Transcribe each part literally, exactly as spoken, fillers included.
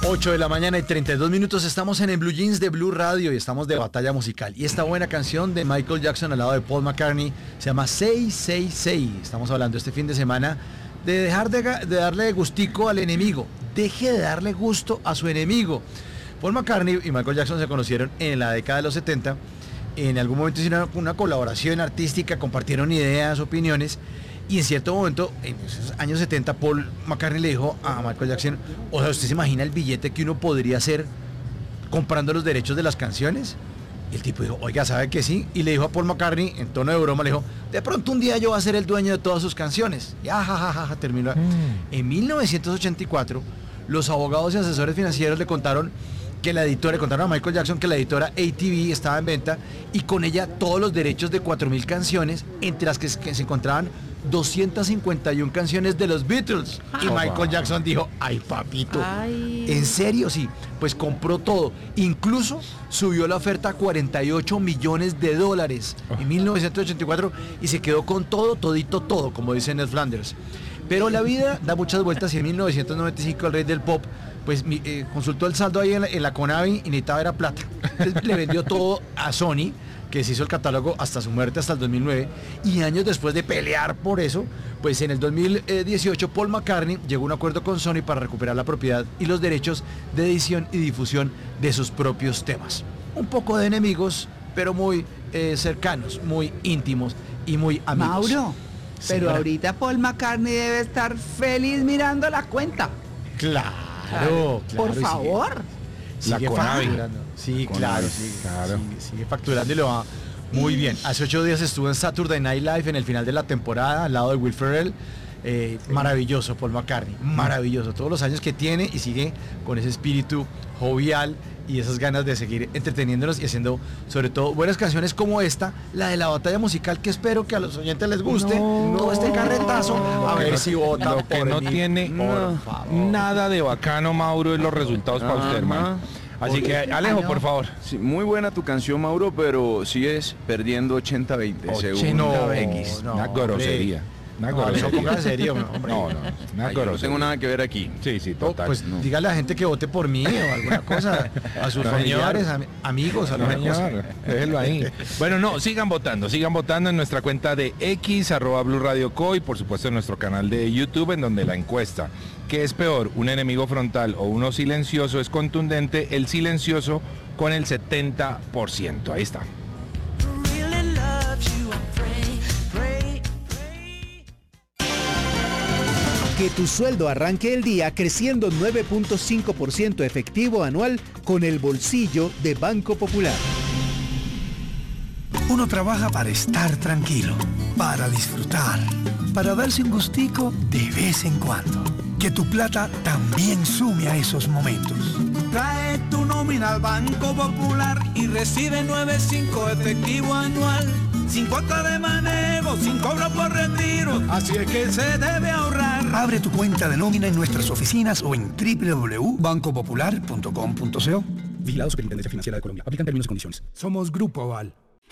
ocho de la mañana y treinta y dos minutos, estamos en el Blue Jeans de Blue Radio y estamos de batalla musical. Y esta buena canción de Michael Jackson al lado de Paul McCartney se llama seis seis seis. Estamos hablando este fin de semana de dejar de, de darle gustico al enemigo. Deje de darle gusto a su enemigo. Paul McCartney y Michael Jackson se conocieron en la década de los setenta. En algún momento hicieron una colaboración artística, compartieron ideas, opiniones. Y en cierto momento, en esos años setenta, Paul McCartney le dijo a Michael Jackson, o sea, ¿usted se imagina el billete que uno podría hacer comprando los derechos de las canciones? Y el tipo dijo, oiga, ¿sabe que sí? Y le dijo a Paul McCartney, en tono de broma, le dijo, de pronto un día yo voy a ser el dueño de todas sus canciones. Y ajajaja, terminó. Mm. En mil novecientos ochenta y cuatro, los abogados y asesores financieros le contaron que la editora, le contaron a Michael Jackson que la editora A T V estaba en venta y con ella todos los derechos de cuatro mil canciones, entre las que, que se encontraban doscientas cincuenta y una canciones de los Beatles. Y Michael Jackson dijo, ay papito, ay. ¿En serio? Sí, pues compró todo, incluso subió la oferta a cuarenta y ocho millones de dólares en mil novecientos ochenta y cuatro y se quedó con todo, todito, todo, como dice Ned Flanders. Pero la vida da muchas vueltas y en mil novecientos noventa y cinco el rey del pop pues eh, consultó el saldo ahí en la, en la Conavi y necesitaba era plata. Entonces le vendió todo a Sony, que se hizo el catálogo hasta su muerte, hasta el dos mil nueve, y años después de pelear por eso, pues en el dos mil dieciocho Paul McCartney llegó a un acuerdo con Sony para recuperar la propiedad y los derechos de edición y difusión de sus propios temas. Un poco de enemigos, pero muy eh, cercanos, muy íntimos y muy amigos. Mauro, pero Señora. Ahorita Paul McCartney debe estar feliz mirando la cuenta. Claro. Claro, claro, por favor. Sigue, sigue facturando. Sí, Conavi, claro, sigue, claro. Sigue, sigue facturando y lo va muy bien. Hace ocho días estuvo en Saturday Night Live en el final de la temporada al lado de Will Ferrell. Eh, sí. Maravilloso Paul McCartney, maravilloso. Todos los años que tiene y sigue con ese espíritu jovial y esas ganas de seguir entreteniéndonos y haciendo sobre todo buenas canciones como esta, la de la batalla musical, que espero que a los oyentes les guste. No, todo no, este carretazo, a ver si votan. Lo que no mí. tiene no, nada de bacano, Mauro, es los resultados para usted, hermano. Así que Alejo, por favor. Sí, muy buena tu canción, Mauro, pero sigues perdiendo ochenta veinte según no, X. No, una grosería. Una no, no ponga serio, hombre. No, no, una Ay, no tengo nada que ver aquí. Sí, sí, total. Pues no. dígale a la gente que vote por mí o alguna cosa, a sus no, familiares, am amigos, a no, señor, déjelo ahí. Bueno, no, sigan votando, sigan votando en nuestra cuenta de X, arroba Blue Radio Co, y por supuesto en nuestro canal de YouTube, en donde la encuesta, ¿qué es peor, un enemigo frontal o uno silencioso? Es contundente, el silencioso con el setenta por ciento. Ahí está. Que tu sueldo arranque el día creciendo nueve punto cinco por ciento efectivo anual con el bolsillo de Banco Popular. Uno trabaja para estar tranquilo, para disfrutar, para darse un gustico de vez en cuando. Que tu plata también sume a esos momentos. Trae tu nómina al Banco Popular y recibe nueve punto cinco efectivo anual. Sin cuota de manejo, sin cobro por retiro, así es que se debe ahorrar. Abre tu cuenta de nómina en nuestras oficinas o en doble u doble u doble u punto banco popular punto com punto co. Vigilado Superintendencia Financiera de Colombia. Aplican términos y condiciones. Somos Grupo Aval.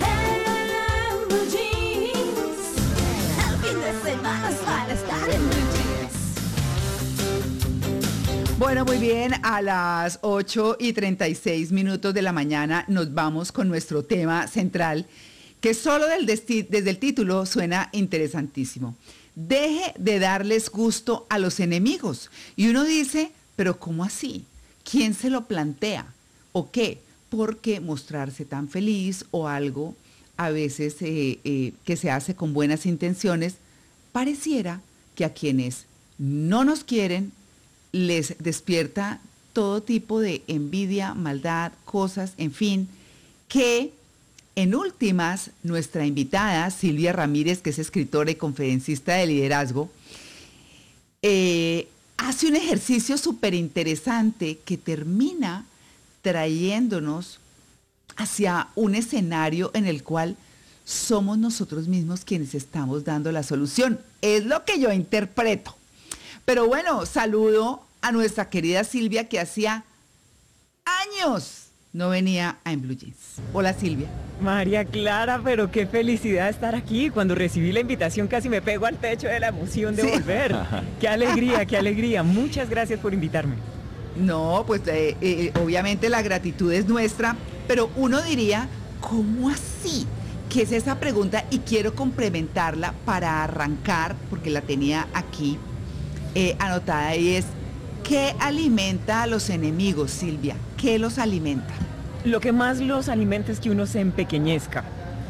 Bueno, muy bien, a las ocho y treinta y seis minutos de la mañana nos vamos con nuestro tema central, que solo del desde el título suena interesantísimo. Deje de darles gusto a los enemigos. Y uno dice, pero ¿cómo así? ¿Quién se lo plantea? ¿O qué? Porque mostrarse tan feliz o algo a veces eh, eh, que se hace con buenas intenciones, pareciera que a quienes no nos quieren les despierta todo tipo de envidia, maldad, cosas, en fin, que en últimas nuestra invitada Silvia Ramírez, que es escritora y conferencista de liderazgo, eh, hace un ejercicio súper interesante que termina trayéndonos hacia un escenario en el cual somos nosotros mismos quienes estamos dando la solución. Es lo que yo interpreto. Pero bueno, saludo a nuestra querida Silvia, que hacía años no venía a En Blue Jeans. Hola, Silvia. María Clara, pero qué felicidad estar aquí. Cuando recibí la invitación casi me pego al techo de la emoción de ¿Sí? volver. Qué alegría, qué alegría. Muchas gracias por invitarme. No, pues eh, eh, obviamente la gratitud es nuestra, pero uno diría, ¿cómo así? ¿Qué es esa pregunta? Y quiero complementarla para arrancar, porque la tenía aquí eh, anotada, y es, ¿qué alimenta a los enemigos, Silvia? ¿Qué los alimenta? Lo que más los alimenta es que uno se empequeñezca.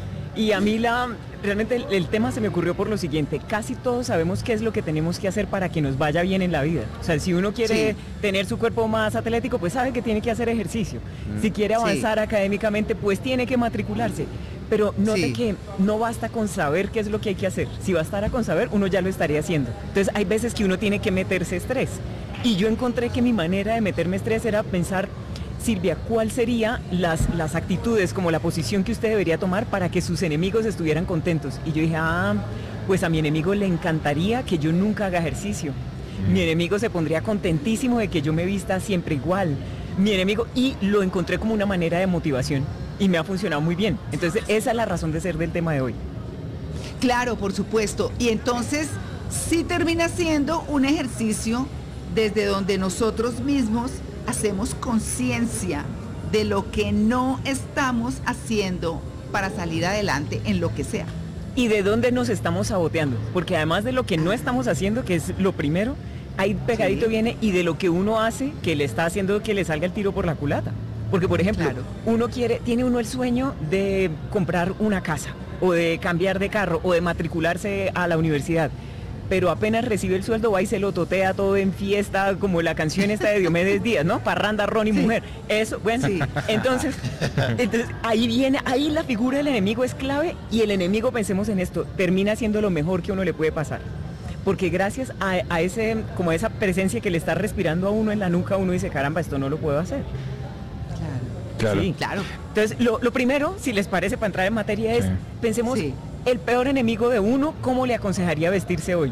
Y a mí la, realmente el, el tema se me ocurrió por lo siguiente, casi todos sabemos qué es lo que tenemos que hacer para que nos vaya bien en la vida. O sea, si uno quiere sí. tener su cuerpo más atlético, pues sabe que tiene que hacer ejercicio. Mm. Si quiere avanzar sí. académicamente, pues tiene que matricularse. Pero note sí. que no basta con saber qué es lo que hay que hacer. Si bastara con saber, uno ya lo estaría haciendo. Entonces hay veces que uno tiene que meterse estrés. Y yo encontré que mi manera de meterme estrés era pensar, Silvia, ¿cuál sería las, las actitudes, como la posición que usted debería tomar para que sus enemigos estuvieran contentos? Y yo dije, ah, pues a mi enemigo le encantaría que yo nunca haga ejercicio. Mm. Mi enemigo se pondría contentísimo de que yo me vista siempre igual. Mi enemigo, y lo encontré como una manera de motivación. Y me ha funcionado muy bien. Entonces, esa es la razón de ser del tema de hoy. Claro, por supuesto. Y entonces, sí termina siendo un ejercicio desde donde nosotros mismos hacemos conciencia de lo que no estamos haciendo para salir adelante en lo que sea. Y de dónde nos estamos saboteando. Porque además de lo que no estamos haciendo, que es lo primero, ahí pegadito sí. viene y de lo que uno hace que le está haciendo que le salga el tiro por la culata. Porque, por ejemplo, claro. uno quiere, tiene uno el sueño de comprar una casa, o de cambiar de carro, o de matricularse a la universidad. Pero apenas recibe el sueldo, va y se lo totea todo en fiesta, como la canción esta de Diomedes Díaz, ¿no? Parranda, ron y sí. mujer. Eso, bueno, sí. entonces, entonces, ahí viene, ahí la figura del enemigo es clave, y el enemigo, pensemos en esto, termina siendo lo mejor que uno le puede pasar. Porque gracias a, a ese, como a esa presencia que le está respirando a uno en la nuca, uno dice, caramba, esto no lo puedo hacer. Claro. Sí, claro. Entonces, lo, lo primero, si les parece, para entrar en materia, es, sí. pensemos, sí. el peor enemigo de uno, ¿cómo le aconsejaría vestirse hoy?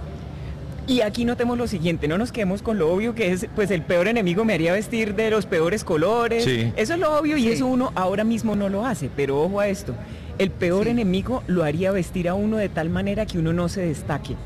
Y aquí notemos lo siguiente, no nos quedemos con lo obvio que es, pues el peor enemigo me haría vestir de los peores colores. Sí. Eso es lo obvio sí. y eso uno ahora mismo no lo hace, pero ojo a esto, el peor sí. enemigo lo haría vestir a uno de tal manera que uno no se destaque.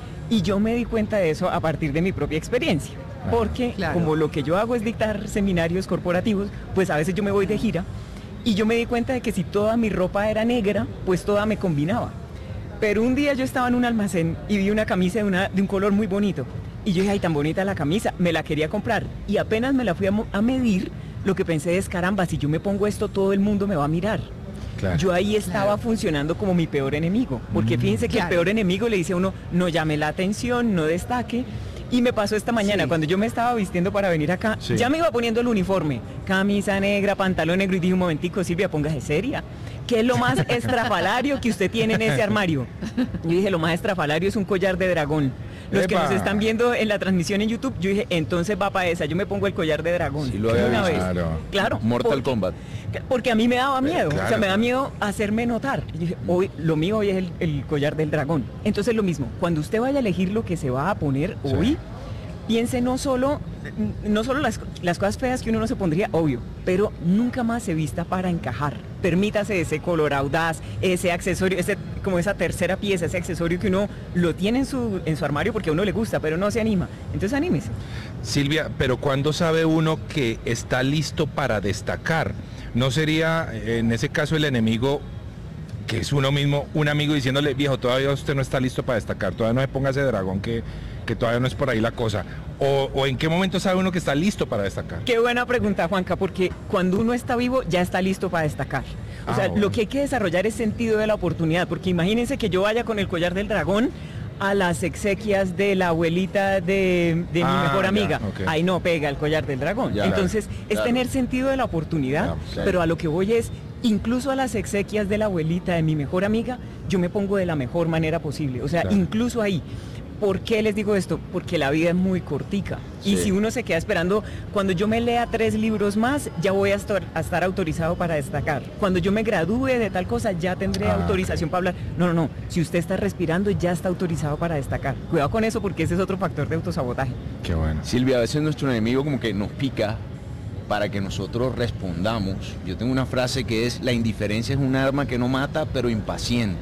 Y yo me di cuenta de eso a partir de mi propia experiencia. Porque claro. como lo que yo hago es dictar seminarios corporativos, pues a veces yo me voy de gira y yo me di cuenta de que si toda mi ropa era negra, pues toda me combinaba. Pero un día yo estaba en un almacén y vi una camisa de, una, de un color muy bonito y yo dije, ay, tan bonita la camisa, me la quería comprar y apenas me la fui a, a medir, lo que pensé es, caramba, si yo me pongo esto todo el mundo me va a mirar. Claro. Yo ahí estaba claro. funcionando como mi peor enemigo, porque mm, fíjense que claro. el peor enemigo le dice a uno, no llame la atención, no destaque. Y me pasó esta mañana, sí. cuando yo me estaba vistiendo para venir acá, sí. ya me iba poniendo el uniforme, camisa negra, pantalón negro, y dije un momentico, Silvia, póngase seria. ¿Qué es lo más estrafalario que usted tiene en ese armario? Yo dije, lo más estrafalario es un collar de dragón. Los Epa. que nos están viendo en la transmisión en YouTube, yo dije, entonces va para esa, yo me pongo el collar de dragón. Sí, lo había una visto. vez. Claro. claro. Mortal porque, Kombat. Porque a mí me daba miedo, claro. o sea, me da miedo hacerme notar. Y dije, hoy, lo mío hoy es el, el collar del dragón. Entonces lo mismo, cuando usted vaya a elegir lo que se va a poner sí. hoy, piense no solo, no solo las, las cosas feas que uno no se pondría, obvio, pero nunca más se vista para encajar. Permítase ese color audaz, ese accesorio, ese, como esa tercera pieza, ese accesorio que uno lo tiene en su, en su armario porque a uno le gusta, pero no se anima. Entonces anímese. Silvia, pero ¿cuándo sabe uno que está listo para destacar? ¿No sería en ese caso el enemigo, que es uno mismo, un amigo diciéndole, viejo, todavía usted no está listo para destacar, todavía no se ponga ese dragón que... que todavía no es por ahí la cosa, o, o en qué momento sabe uno que está listo para destacar? Qué buena pregunta, Juanca, porque cuando uno está vivo ya está listo para destacar. O ah, sea, bueno. lo que hay que desarrollar es sentido de la oportunidad, porque imagínense que yo vaya con el collar del dragón a las exequias de la abuelita de, de ah, mi mejor amiga. Ya, okay. Ahí no pega el collar del dragón. Ya, Entonces, claro, es claro. tener sentido de la oportunidad, ya, claro. pero a lo que voy es, incluso a las exequias de la abuelita de mi mejor amiga, yo me pongo de la mejor manera posible. O sea, claro. incluso ahí. ¿Por qué les digo esto? Porque la vida es muy cortica. Sí. Y si uno se queda esperando, cuando yo me lea tres libros más, ya voy a estar, a estar autorizado para destacar. Cuando yo me gradúe de tal cosa, ya tendré ah, autorización okay. para hablar. No, no, no. Si usted está respirando, ya está autorizado para destacar. Cuidado con eso porque ese es otro factor de autosabotaje. Qué bueno. Silvia, a veces nuestro enemigo como que nos pica para que nosotros respondamos. Yo tengo una frase que es, la indiferencia es un arma que no mata, pero impacienta.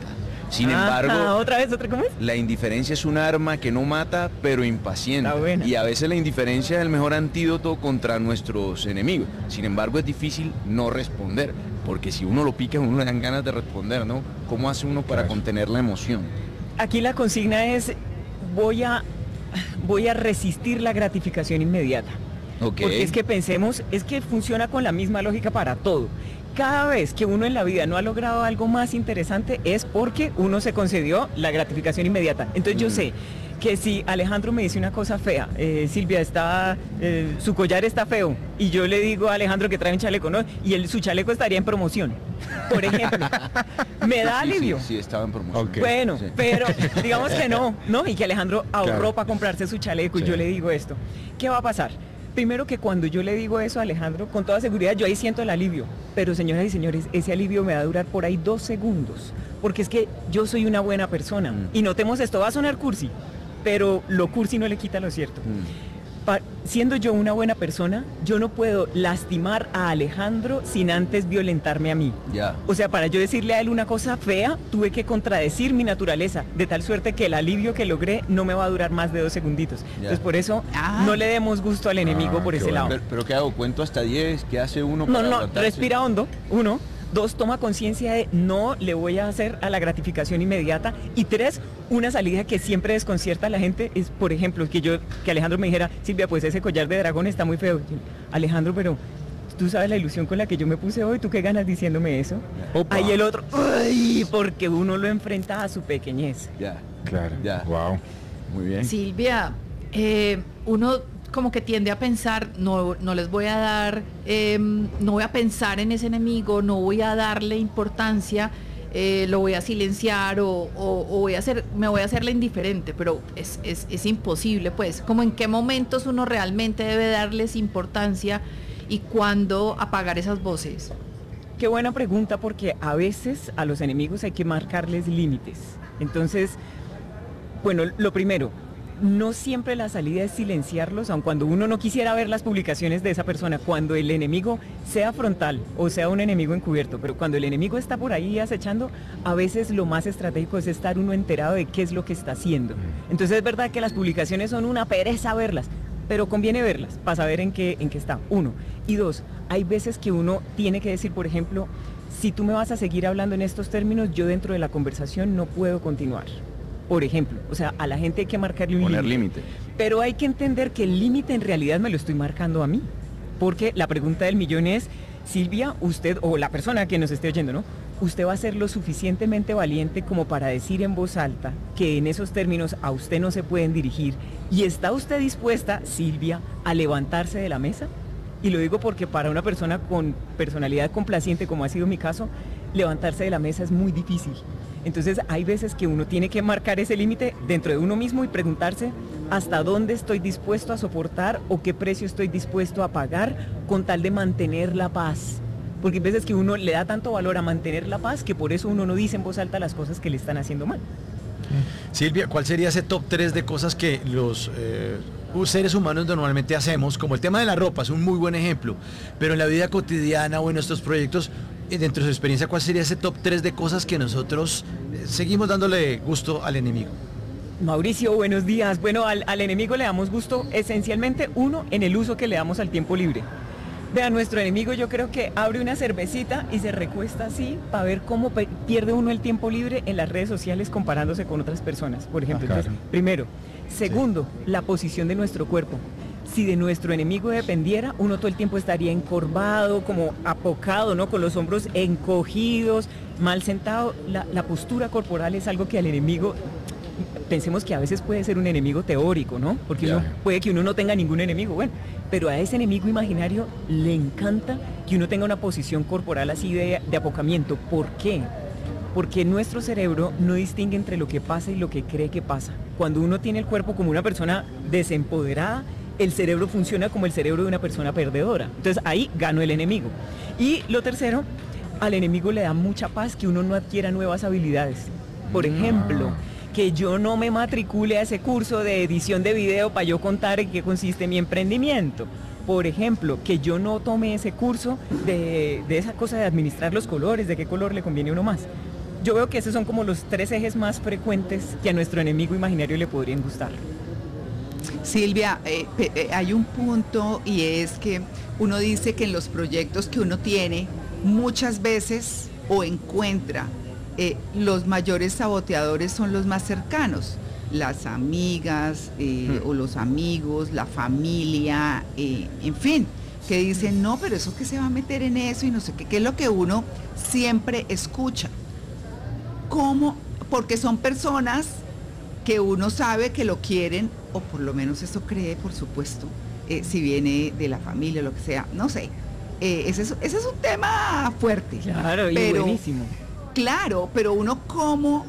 Sin Ajá, embargo, otra vez, otra ¿cómo es? la indiferencia es un arma que no mata, pero impacienta. Está buena. Y a veces la indiferencia es el mejor antídoto contra nuestros enemigos. Sin embargo, es difícil no responder, porque si uno lo pica, uno le dan ganas de responder, ¿no? ¿Cómo hace uno para Claro. contener la emoción? Aquí la consigna es, voy a, voy a resistir la gratificación inmediata. Ok. Porque es que pensemos, es que funciona con la misma lógica para todo. Cada vez que uno en la vida no ha logrado algo más interesante es porque uno se concedió la gratificación inmediata. Entonces yo sé que si Alejandro me dice una cosa fea, eh, Silvia, está, eh, su collar está feo, y yo le digo a Alejandro que trae un chaleco, ¿no? Y él, su chaleco estaría en promoción, por ejemplo. Me da Sí, alivio. Sí, sí, estaba en promoción. Ok. Bueno, Sí. pero digamos que no, ¿no? Y que Alejandro ahorró Claro. para comprarse su chaleco y Sí. yo le digo esto. ¿Qué va a pasar? Primero que cuando yo le digo eso a Alejandro, con toda seguridad yo ahí siento el alivio. Pero señoras y señores, ese alivio me va a durar por ahí dos segundos. Porque es que yo soy una buena persona. Mm. Y notemos esto, va a sonar cursi, pero lo cursi no le quita lo cierto. Mm. Pa- siendo yo una buena persona, yo no puedo lastimar a Alejandro sin antes violentarme a mí. Ya. O sea, para yo decirle a él una cosa fea, tuve que contradecir mi naturaleza, de tal suerte que el alivio que logré no me va a durar más de dos segunditos. Entonces, por eso, Ah. no le demos gusto al enemigo Ah, por qué ese bueno. lado. Pero, pero ¿qué hago? ¿Cuento hasta diez? ¿Qué hace uno No, para no, no, aguantarse? respira hondo, uno. Dos, toma conciencia de no le voy a hacer a la gratificación inmediata. Y tres, una salida que siempre desconcierta a la gente es, por ejemplo, que yo, que Alejandro me dijera, Silvia, pues ese collar de dragón está muy feo. Yo, Alejandro, pero tú sabes la ilusión con la que yo me puse hoy, ¿tú qué ganas diciéndome eso? Opa. Ahí el otro, ¡ay! Porque uno lo enfrenta a su pequeñez. Ya, Claro. Ya. Wow. muy bien. Silvia, eh, uno como que tiende a pensar, no, no les voy a dar, eh, no voy a pensar en ese enemigo, no voy a darle importancia, eh, lo voy a silenciar o, o- o voy a hacer, me voy a hacerle indiferente, pero es, es, es imposible, pues. Como en qué momentos uno realmente debe darles importancia y cuándo apagar esas voces. Qué buena pregunta, porque a veces a los enemigos hay que marcarles límites. Entonces, bueno, lo primero, no siempre la salida es silenciarlos, aun cuando uno no quisiera ver las publicaciones de esa persona, cuando el enemigo sea frontal o sea un enemigo encubierto, pero cuando el enemigo está por ahí acechando, a veces lo más estratégico es estar uno enterado de qué es lo que está haciendo. Entonces es verdad que las publicaciones son una pereza verlas, pero conviene verlas para saber en qué, en qué está, uno. Y dos, hay veces que uno tiene que decir, por ejemplo, si tú me vas a seguir hablando en estos términos, yo dentro de la conversación no puedo continuar. Por ejemplo, o sea, a la gente hay que marcarle un Poner límite. límite. Pero hay que entender que el límite en realidad me lo estoy marcando a mí. Porque la pregunta del millón es, Silvia, usted, o la persona que nos esté oyendo, ¿no? Usted va a ser lo suficientemente valiente como para decir en voz alta que en esos términos a usted no se pueden dirigir. ¿Y está usted dispuesta, Silvia, a levantarse de la mesa? Y lo digo porque para una persona con personalidad complaciente, como ha sido mi caso, levantarse de la mesa es muy difícil. Entonces hay veces que uno tiene que marcar ese límite dentro de uno mismo y preguntarse hasta dónde estoy dispuesto a soportar o qué precio estoy dispuesto a pagar con tal de mantener la paz. Porque hay veces que uno le da tanto valor a mantener la paz que por eso uno no dice en voz alta las cosas que le están haciendo mal. Silvia, ¿cuál sería ese top tres de cosas que los eh, seres humanos normalmente hacemos? Como el tema de la ropa, es un muy buen ejemplo, pero en la vida cotidiana o en nuestros proyectos, eh, dentro de su experiencia, ¿cuál sería ese top tres de cosas que nosotros eh, seguimos dándole gusto al enemigo? Mauricio, buenos días. Bueno, al, al enemigo le damos gusto esencialmente, uno, en el uso que le damos al tiempo libre. Vean, nuestro enemigo yo creo que abre una cervecita y se recuesta así para ver cómo pe- pierde uno el tiempo libre en las redes sociales comparándose con otras personas, por ejemplo. Ah, claro. Entonces, primero. Segundo, la posición de nuestro cuerpo. Si de nuestro enemigo dependiera, uno todo el tiempo estaría encorvado, como apocado, ¿no? Con los hombros encogidos, mal sentado. La, la postura corporal es algo que al enemigo, pensemos que a veces puede ser un enemigo teórico, ¿no? Porque Ya. uno, puede que uno no tenga ningún enemigo, bueno, pero a ese enemigo imaginario le encanta que uno tenga una posición corporal así de, de apocamiento. ¿Por qué? Porque nuestro cerebro no distingue entre lo que pasa y lo que cree que pasa. Cuando uno tiene el cuerpo como una persona desempoderada, el cerebro funciona como el cerebro de una persona perdedora. Entonces ahí ganó el enemigo. Y lo tercero, al enemigo le da mucha paz que uno no adquiera nuevas habilidades. Por ejemplo, que yo no me matricule a ese curso de edición de video para yo contar en qué consiste mi emprendimiento. Por ejemplo, que yo no tome ese curso de, de esa cosa de administrar los colores, de qué color le conviene a uno más. yo veo que esos son como los tres ejes más frecuentes que a nuestro enemigo imaginario le podrían gustar. Silvia, eh, eh, hay un punto y es que uno dice que en los proyectos que uno tiene muchas veces o encuentra eh, los mayores saboteadores son los más cercanos, las amigas eh, hmm. o los amigos, la familia, eh, en fin, que dicen no, pero eso que se va a meter en eso y no sé qué, que es lo que uno siempre escucha. ¿Cómo? Porque son personas que uno sabe que lo quieren, o por lo menos eso cree, por supuesto, eh, si viene de la familia o lo que sea, no sé. Eh, ese, es, ese es un tema fuerte. Claro, pero, y buenísimo. Claro, pero uno cómo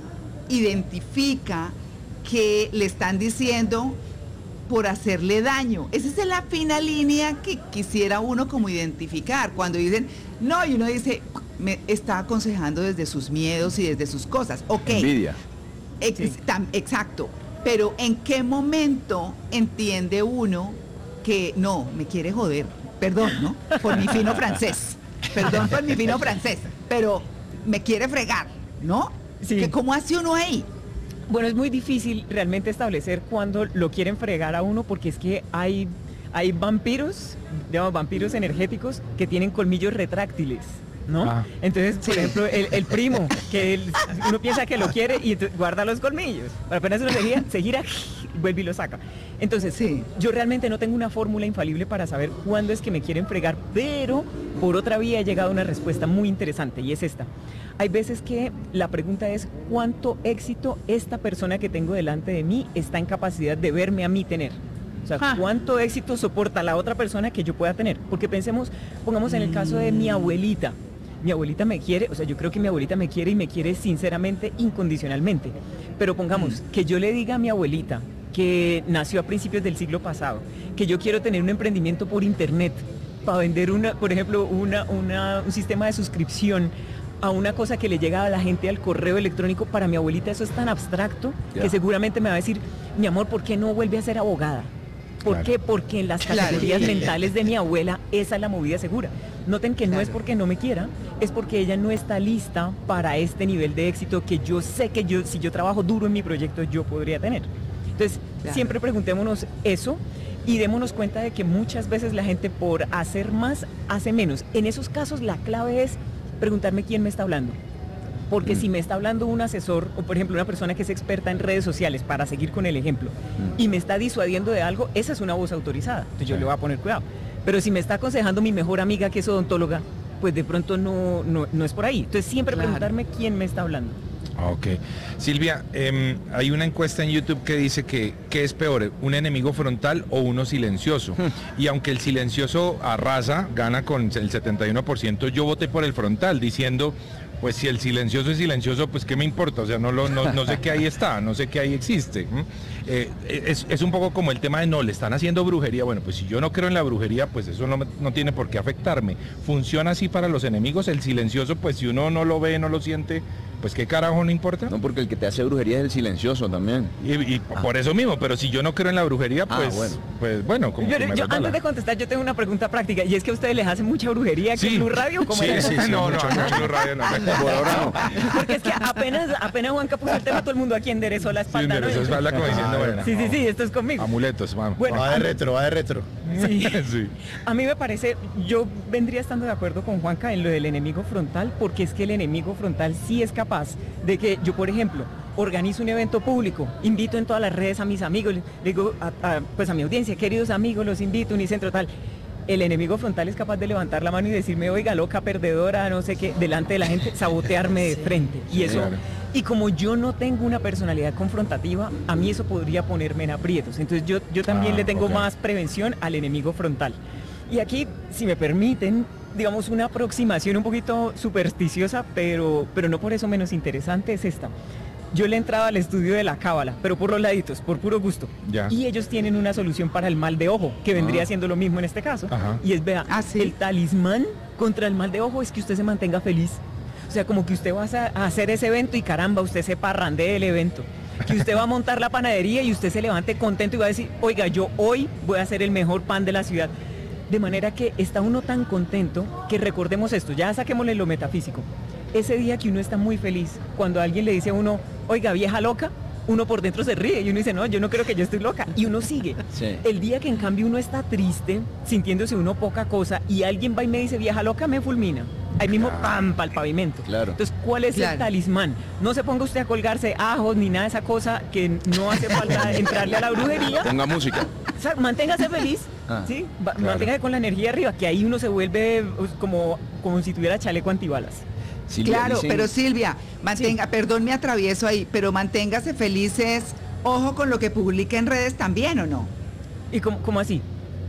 identifica que le están diciendo por hacerle daño. Esa es la fina línea que quisiera uno como identificar. Cuando dicen, no, y uno dice, me está aconsejando desde sus miedos y desde sus cosas. Ok. Envidia. Ex sí. tam, exacto. Pero ¿en qué momento entiende uno que no, me quiere joder? Perdón, ¿no? Por mi fino francés. Perdón por mi fino francés. Pero me quiere fregar, ¿no? Sí. ¿Que ¿Cómo hace uno ahí? Bueno, es muy difícil realmente establecer cuándo lo quieren fregar a uno porque es que hay, hay vampiros, digamos, vampiros energéticos que tienen colmillos retráctiles, ¿no? Ah. Entonces, por sí. ejemplo, el, el primo, que el, uno piensa que lo quiere y guarda los colmillos. Pero apenas uno se gira, se gira, vuelve y lo saca. Entonces, sí. yo realmente no tengo una fórmula infalible para saber cuándo es que me quieren fregar, pero por otra vía he llegado a una respuesta muy interesante y es esta. Hay veces que la pregunta es cuánto éxito esta persona que tengo delante de mí está en capacidad de verme a mí tener. O sea, ah. cuánto éxito soporta la otra persona que yo pueda tener. Porque pensemos, pongamos en el caso de mi abuelita. Mi abuelita me quiere, o sea, yo creo que mi abuelita me quiere y me quiere sinceramente, incondicionalmente. Pero pongamos, mm. que yo le diga a mi abuelita que nació a principios del siglo pasado, que yo quiero tener un emprendimiento por internet para vender, una, por ejemplo, una, una, un sistema de suscripción a una cosa que le llega a la gente al correo electrónico. Para mi abuelita eso es tan abstracto yeah. que seguramente me va a decir, mi amor, ¿por qué no vuelve a ser abogada? ¿Por claro. qué? Porque en las categorías claro. mentales de mi abuela esa es la movida segura. Noten que claro. no es porque no me quiera, es porque ella no está lista para este nivel de éxito que yo sé que yo, si yo trabajo duro en mi proyecto, yo podría tener. Entonces, claro. siempre preguntémonos eso y démonos cuenta de que muchas veces la gente por hacer más, hace menos. En esos casos la clave es preguntarme quién me está hablando. Porque mm. si me está hablando un asesor, o por ejemplo una persona que es experta en redes sociales, para seguir con el ejemplo, mm. y me está disuadiendo de algo, esa es una voz autorizada. Entonces sí. yo le voy a poner cuidado. Pero si me está aconsejando mi mejor amiga que es odontóloga, pues de pronto no, no, no es por ahí. Entonces siempre claro. preguntarme quién me está hablando. Ok. Silvia, eh, hay una encuesta en YouTube que dice que ¿qué es peor? ¿Un enemigo frontal o uno silencioso? Hmm. Y aunque el silencioso arrasa, gana con el setenta y uno por ciento, yo voté por el frontal diciendo, pues si el silencioso es silencioso, pues qué me importa, o sea, no, lo, no, no sé qué ahí está, no sé qué ahí existe. Eh, es, es un poco como el tema de no, le están haciendo brujería. Bueno, pues si yo no creo en la brujería, pues eso no, no tiene por qué afectarme. Funciona así para los enemigos, el silencioso, pues si uno no lo ve, no lo siente, pues qué carajo no importa. No, porque el que te hace brujería es el silencioso también. Y, y ah. por eso mismo, pero si yo no creo en la brujería, pues ah, bueno. pues bueno, como yo, que me yo antes de contestar, yo tengo una pregunta práctica, y es que a ustedes les hacen mucha brujería aquí sí. en Blue Radio, ¿cómo sí, es? Sí, sí, no, no, no, no, Blue Radio no. Por ahora no. Porque es que apenas, apenas Juanca puso el tema, todo el mundo aquí enderezó la espalda. Sí, enderezó la espalda como diciendo, bueno. Sí, sí, sí, esto es conmigo. Amuletos, vamos. Bueno, va de retro, va de retro. Sí. sí. A mí me parece, yo vendría estando de acuerdo con Juanca en lo del enemigo frontal, porque es que el enemigo frontal sí es capaz de que yo, por ejemplo, organizo un evento público, invito en todas las redes a mis amigos, le digo a, a, pues a mi audiencia, queridos amigos, los invito a Unicentro tal. El enemigo frontal es capaz de levantar la mano y decirme, oiga, loca, perdedora, no sé qué, delante de la gente, sabotearme de frente. Y eso, claro. y como yo no tengo una personalidad confrontativa, a mí eso podría ponerme en aprietos. Entonces yo, yo también ah, le tengo okay. más prevención al enemigo frontal. Y aquí, si me permiten, digamos, una aproximación un poquito supersticiosa, pero, pero no por eso menos interesante, es esta. Yo le entraba al estudio de la cábala, pero por los laditos, por puro gusto. Ya. Y ellos tienen una solución para el mal de ojo, que vendría ah. siendo lo mismo en este caso. Ajá. Y es, vea, ah, ¿sí? el talismán contra el mal de ojo es que usted se mantenga feliz. O sea, como que usted va a hacer ese evento y caramba, usted se parrandee el evento. Que usted va a montar la panadería y usted se levante contento y va a decir, oiga, yo hoy voy a hacer el mejor pan de la ciudad. De manera que está uno tan contento que recordemos esto, ya saquémosle lo metafísico. ese día que uno está muy feliz, cuando alguien le dice a uno, oiga, vieja loca, uno por dentro se ríe y uno dice, no, yo no creo que yo estoy loca, y uno sigue. Sí. El día que en cambio uno está triste, sintiéndose uno poca cosa, y alguien va y me dice, vieja loca, me fulmina. Ahí mismo, Claro. pam, para el pavimento. Claro. Entonces, ¿cuál es Claro. el talismán? No se ponga usted a colgarse ajos ni nada de esa cosa que no hace falta entrarle a la brujería. Ponga música. O sea, manténgase feliz, Ah, ¿sí? Va- claro. Manténgase con la energía arriba, que ahí uno se vuelve pues, como, como si tuviera chaleco antibalas. Silvia, Claro, dicen- pero Silvia, mantenga, perdón, me atravieso ahí, pero manténgase felices, ojo con lo que publica en redes también, ¿o no? ¿Y cómo, cómo así?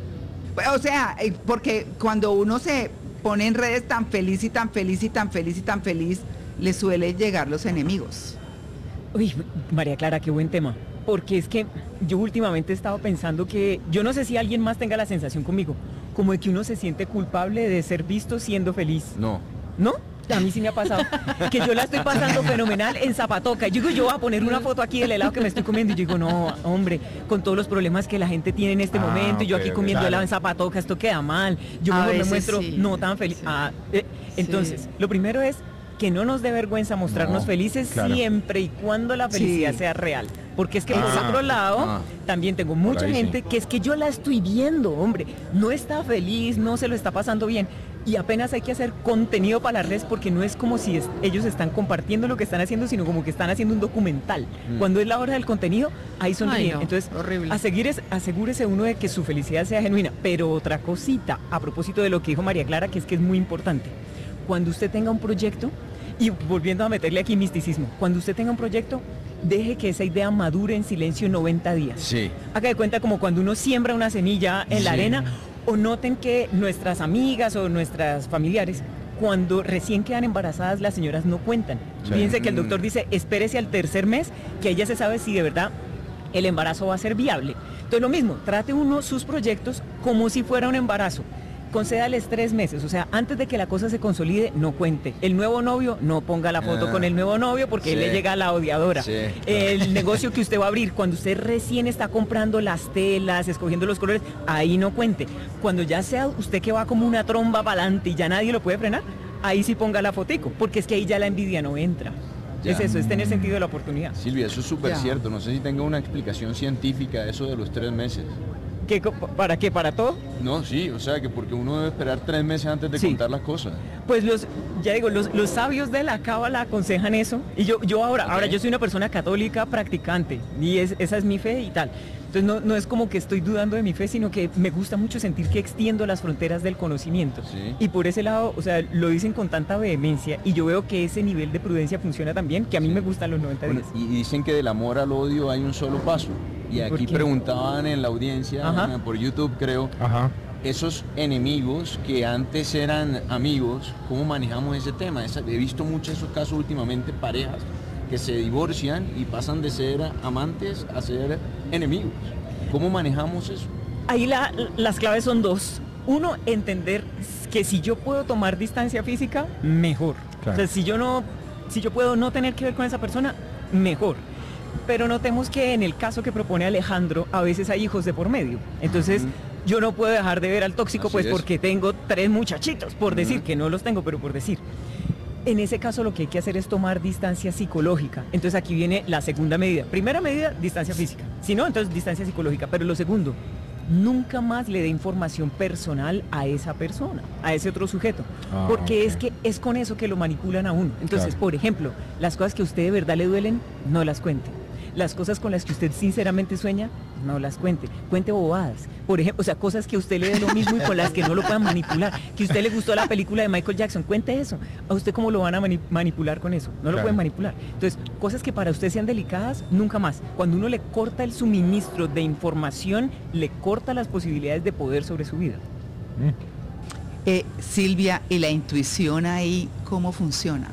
O sea, eh, porque cuando uno se pone en redes tan feliz y tan feliz y tan feliz y tan feliz, le suelen llegar los enemigos. Uy, María Clara, qué buen tema. Porque es que yo últimamente he estado pensando que, yo no sé si alguien más tenga la sensación conmigo, como de que uno se siente culpable de ser visto siendo feliz. No. ¿No? A mí sí me ha pasado. Que yo la estoy pasando fenomenal en Zapatoca. Yo digo, yo voy a poner una foto aquí del helado que me estoy comiendo. Y yo digo, no, hombre, con todos los problemas que la gente tiene en este Ah, momento, y yo ok, aquí ok, comiendo claro. helado en Zapatoca, esto queda mal. Yo A mejor me veces muestro sí. no tan feliz. Sí. Ah, eh, entonces, Sí. lo primero es que no nos dé vergüenza mostrarnos No, felices claro. siempre y cuando la felicidad Sí. sea real. Porque es que por Ah, otro lado, ah. también tengo mucha ahí sí. gente que es que yo la estoy viendo, hombre, no está feliz, no se lo está pasando bien. Y apenas hay que hacer contenido para las redes porque no es como si es- ellos están compartiendo lo que están haciendo, sino como que están haciendo un documental. Mm. Cuando es la hora del contenido, ahí sonríen. Ay, no, Entonces, horrible. a seguir es- asegúrese uno de que su felicidad sea genuina. Pero otra cosita, a propósito de lo que dijo María Clara, que es que es muy importante. Cuando usted tenga un proyecto, y volviendo a meterle aquí misticismo, cuando usted tenga un proyecto, deje que esa idea madure en silencio noventa días. Sí. Haga de cuenta como cuando uno siembra una semilla en la Sí. arena, o noten que nuestras amigas o nuestras familiares, cuando recién quedan embarazadas, las señoras no cuentan. Sí. Fíjense que el doctor Mm. dice, espérese al tercer mes, que ella se sabe si de verdad el embarazo va a ser viable. Entonces lo mismo, trate uno sus proyectos como si fuera un embarazo. Concédales tres meses, o sea, antes de que la cosa se consolide, no cuente. El nuevo novio, no ponga la foto Ah, con el nuevo novio porque sí. le llega a la odiadora. Sí, claro. El negocio que usted va a abrir, cuando usted recién está comprando las telas, escogiendo los colores, ahí no cuente. Cuando ya sea usted que va como una tromba para adelante y ya nadie lo puede frenar, ahí sí ponga la fotico, porque es que ahí ya la envidia no entra. Ya. Es eso, es tener sentido de la oportunidad. Silvia, eso es súper Ya. cierto. No sé si tenga una explicación científica de eso de los tres meses. ¿Qué, co- ¿Para qué? ¿Para todo? No, sí, o sea que porque uno debe esperar tres meses antes de Sí. contar las cosas. Pues los, ya digo, los, los sabios de la cábala aconsejan eso. Y yo, yo ahora, Ok. ahora yo soy una persona católica practicante y es, esa es mi fe y tal. Entonces no, no es como que estoy dudando de mi fe, sino que me gusta mucho sentir que extiendo las fronteras del conocimiento. Sí. Y por ese lado, o sea, lo dicen con tanta vehemencia y yo veo que ese nivel de prudencia funciona también, que a mí Sí. me gustan los noventa Bueno, días. y dicen que del amor al odio hay un solo paso. Y ¿Por aquí qué? preguntaban en la audiencia, Ajá. eh, por YouTube creo, Ajá. esos enemigos que antes eran amigos, ¿cómo manejamos ese tema? Esa- he visto muchos esos casos últimamente, parejas que se divorcian y pasan de ser amantes a ser enemigos. ¿Cómo manejamos eso? Ahí la- las claves son dos. Uno, entender que si yo puedo tomar distancia física, mejor. Claro. O sea, si yo no, si yo puedo no tener que ver con esa persona, mejor. Pero notemos que en el caso que propone Alejandro, a veces hay hijos de por medio. Entonces, Ujú. yo no puedo dejar de ver al tóxico, Así pues es. porque tengo tres muchachitos, por decir, Ujú. que no los tengo, pero por decir. En ese caso lo que hay que hacer es tomar distancia psicológica. Entonces aquí viene la segunda medida. Primera medida, distancia física. Si no, entonces distancia psicológica. Pero lo segundo, nunca más le dé información personal a esa persona, a ese otro sujeto. Ah, porque ok. es que es con eso que lo manipulan a uno. Entonces, Claro. por ejemplo, las cosas que a usted de verdad le duelen, no las cuente. Las cosas con las que usted sinceramente sueña, no las cuente. Cuente bobadas. Por ejemplo, o sea, cosas que a usted le dé lo mismo y con las que no lo puedan manipular. Que a usted le gustó la película de Michael Jackson, cuente eso. ¿A usted cómo lo van a mani- manipular con eso? No lo Claro. pueden manipular. Entonces, cosas que para usted sean delicadas, nunca más. Cuando uno le corta el suministro de información, le corta las posibilidades de poder sobre su vida. Eh, Silvia, ¿y la intuición ahí cómo funciona?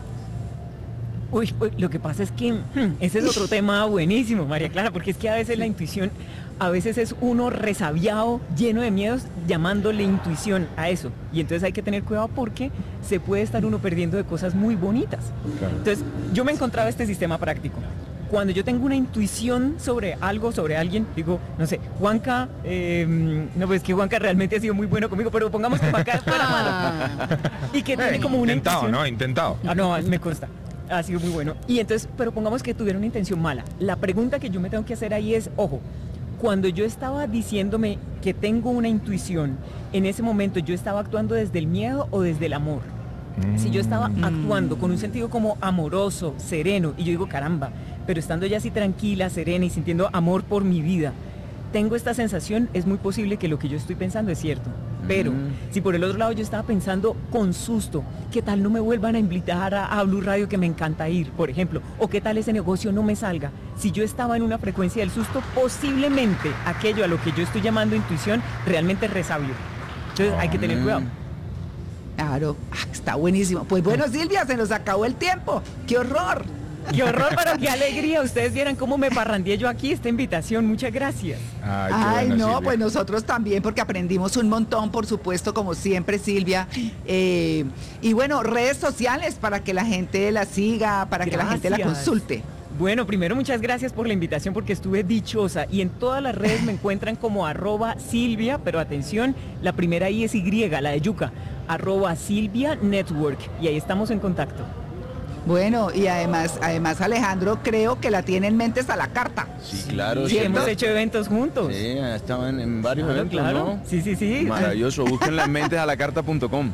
Uy, uy, lo que pasa es que hmm, ese es otro tema buenísimo, María Clara, porque es que a veces la intuición, a veces es uno resabiado, lleno de miedos, llamándole intuición a eso. Y entonces hay que tener cuidado porque se puede estar uno perdiendo de cosas muy bonitas. Claro. Entonces, yo me encontraba este sistema práctico. cuando yo tengo una intuición sobre algo, sobre alguien, digo, no sé, Juanca, eh, no, pues que Juanca realmente ha sido muy bueno conmigo, pero pongamos que Juanca fuera malo. Y que tiene como una Intentado, intuición. ¿no? Intentado. Ah, no, me consta. Ha sido muy bueno. Y entonces, pero pongamos que tuviera una intención mala. La pregunta que yo me tengo que hacer ahí es, ojo, cuando yo estaba diciéndome que tengo una intuición, en ese momento yo estaba actuando desde el miedo o desde el amor. Mm. Si yo estaba mm. actuando con un sentido como amoroso, sereno, y yo digo, caramba, pero estando ya así tranquila, serena y sintiendo amor por mi vida, tengo esta sensación, es muy posible que lo que yo estoy pensando es cierto. Pero mm. si por el otro lado yo estaba pensando con susto, ¿qué tal no me vuelvan a invitar a, a Blue Radio que me encanta ir, por ejemplo? ¿O qué tal ese negocio no me salga? Si yo estaba en una frecuencia del susto, posiblemente aquello a lo que yo estoy llamando intuición realmente es resabio. Entonces hay que tener cuidado. Claro, ah, está buenísimo. Pues bueno, Silvia, se nos acabó el tiempo. ¡Qué horror! ¡Qué horror, pero qué alegría! Ustedes vieran cómo me parrandeé yo aquí esta invitación. Muchas gracias. Ay, Ay bueno, no, Silvia. Pues nosotros también, porque aprendimos un montón, por supuesto, como siempre, Silvia. Eh, y bueno, redes sociales para que la gente la siga, para gracias. Que la gente la consulte. Bueno, primero muchas gracias por la invitación porque estuve dichosa y en todas las redes me encuentran como arroba Silvia, pero atención, la primera I es Y, la de Yuca, arroba Silvia Network y ahí estamos en contacto. Bueno, y además, además Alejandro creo que la tiene en Mentes a la Carta. Sí, claro. Sí, hemos hecho eventos juntos. Sí, estaban en varios claro, eventos, claro. ¿no? Sí, sí, sí. Maravilloso, búsquenla en mentes a la carta punto com.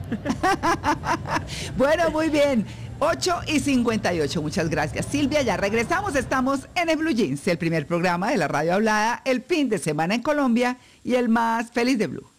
Bueno, muy bien. ocho y cincuenta y ocho, muchas gracias Silvia, ya regresamos, estamos en el Blue Jeans, el primer programa de la radio hablada, el fin de semana en Colombia y el más feliz de Blue.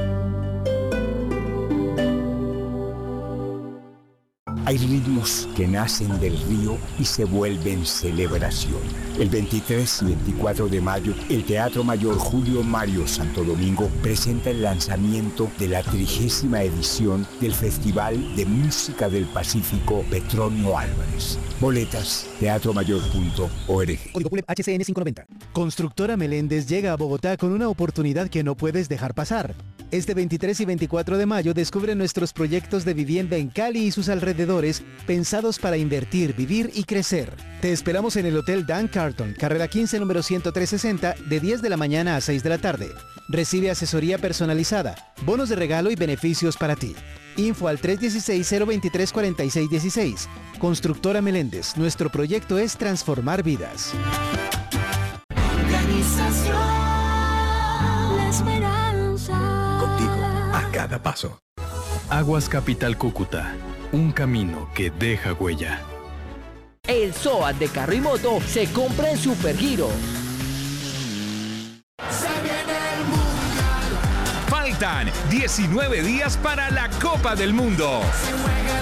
Hay ritmos que nacen del río y se vuelven celebración. El veintitrés y veinticuatro de mayo, el Teatro Mayor Julio Mario Santo Domingo presenta el lanzamiento de la trigésima edición del Festival de Música del Pacífico Petronio Álvarez. Boletas, teatro mayor punto org. Código P U L E P H C N quinientos noventa. Constructora Meléndez llega a Bogotá con una oportunidad que no puedes dejar pasar. Este veintitrés y veinticuatro de mayo descubre nuestros proyectos de vivienda en Cali y sus alrededores, pensados para invertir, vivir y crecer. Te esperamos en el Hotel Dan Carton, carrera quince, número ciento tres sesenta, de diez de la mañana a seis de la tarde. Recibe asesoría personalizada, bonos de regalo y beneficios para ti. Info al tres uno seis, cero dos tres, cuatro seis uno seis. Constructora Meléndez, nuestro proyecto es transformar vidas. Organización La Esperanza. Contigo a cada paso. Aguas Capital Cúcuta, un camino que deja huella. El SOAT de carro y moto se compra en Supergiro. Faltan diecinueve días para la Copa del Mundo.